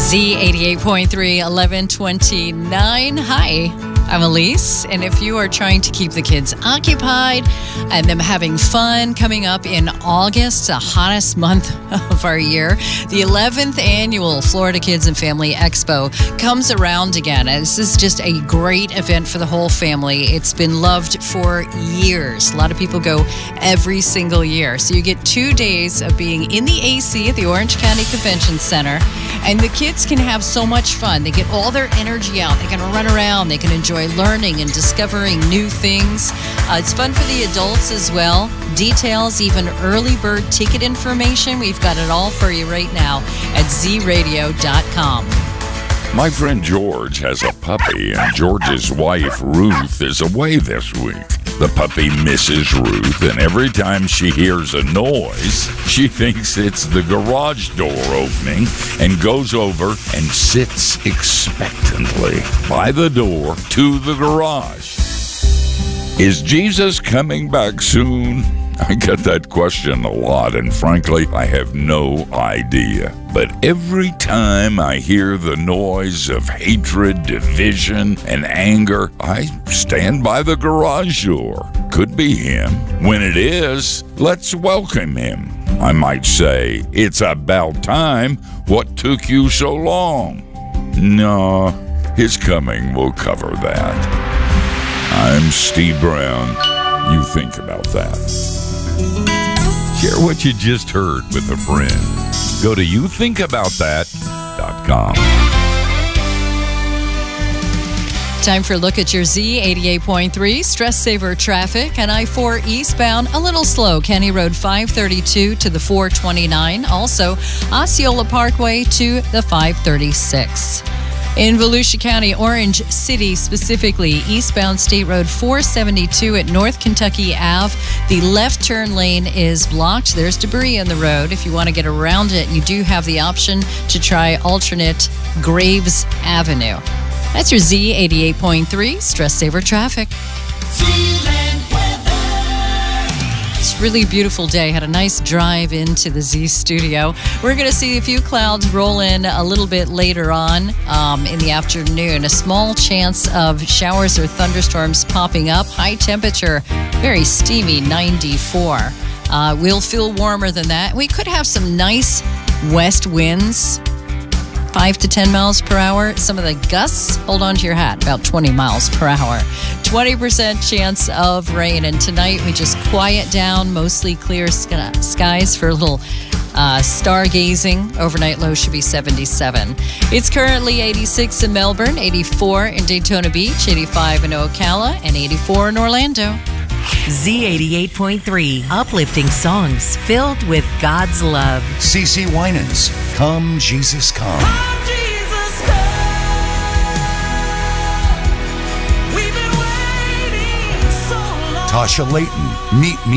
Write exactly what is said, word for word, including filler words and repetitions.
Z eighty-eight point three, eleven twenty-nine. Hi, I'm Elise, and if you are trying to keep the kids occupied and them having fun coming up in August, the hottest month of our year, the eleventh annual Florida Kids and Family Expo comes around again. And this is just a great event for the whole family. It's been loved for years. A lot of people go every single year. So you get two days of being in the A C at the Orange County Convention Center, and the kids can have so much fun. They get all their energy out. They can run around. They can enjoy learning and discovering new things. Uh, it's fun for the adults as well. Details, even early bird ticket information, we've got it all for you right now at z radio dot com. My friend George has a puppy, and George's wife, Ruth, is away this week. The puppy misses Ruth, and every time she hears a noise, she thinks it's the garage door opening and goes over and sits expectantly by the door to the garage. Is Jesus coming back soon? I get that question a lot, and frankly, I have no idea. But every time I hear the noise of hatred, division, and anger, I stand by the garage door. Could be him. When it is, let's welcome him. I might say, it's about time. What took you so long? No, his coming will cover that. I'm Steve Brown. You think about that. Share what you just heard with a friend. Go to you think about that dot com. Time for a look at your Z eighty-eight point three stress saver traffic. And I four eastbound, a little slow. County Road five thirty-two to the four twenty-nine. Also, Osceola Parkway to the five thirty-six. In Volusia County, Orange City specifically, eastbound State Road four seventy-two at North Kentucky Avenue. The left turn lane is blocked. There's debris in the road. If you want to get around it, you do have the option to try alternate Graves Avenue. That's your Z eighty-eight point three Stress Saver Traffic. It's a really beautiful day. Had a nice drive into the Z studio. We're going to see a few clouds roll in a little bit later on um, in the afternoon. A small chance of showers or thunderstorms popping up. High temperature, very steamy, ninety-four. Uh, we'll feel warmer than that. We could have some nice west winds, five to ten miles per hour. Some of the gusts, hold on to your hat, about twenty miles per hour. twenty percent chance of rain. And tonight we just quiet down, mostly clear sky, skies for a little uh, stargazing. Overnight low should be seventy-seven. It's currently eighty-six in Melbourne, eighty-four in Daytona Beach, eighty-five in Ocala, and eighty-four in Orlando. Z eighty-eight point three, uplifting songs filled with God's love. C C Winans, Come Jesus Come. Come, Jesus, come. We've been waiting so long. Tasha Layton, Meet Me